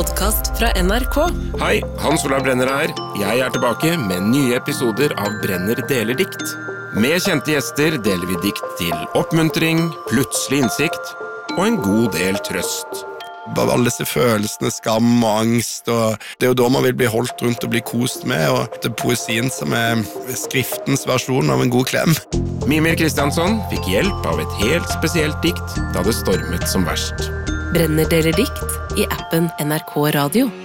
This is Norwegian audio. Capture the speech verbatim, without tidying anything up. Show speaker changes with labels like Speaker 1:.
Speaker 1: podcast fra N R K.
Speaker 2: Hei, Hans Olav Brenner her. Jeg er tilbake med nye episoder av Brenner deler dikt. Med kjente gjester deler vi dikt til oppmuntring, plutselig innsikt og en god del trøst.
Speaker 3: Alle disse følelsene, skam og angst, og det er jo da man vil bli holdt rundt og bli kost med, og det er poesien som er skriftens versjon av en god klem.
Speaker 2: Mimir Kristiansson fikk hjelp av et helt spesielt dikt da det stormet som verst.
Speaker 1: Brenner deler dikt i appen N R K Radio.